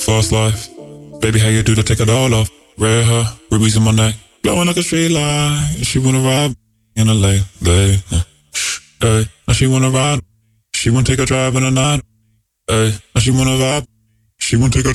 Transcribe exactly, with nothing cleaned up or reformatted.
Fast life. Baby, how you do to take it all off? Red hair, rubies in my neck, blowing like a street light. She wanna ride in a late, late. Hey, now she wanna ride. She wanna take a drive in the night. Hey, now she wanna vibe. She wanna take a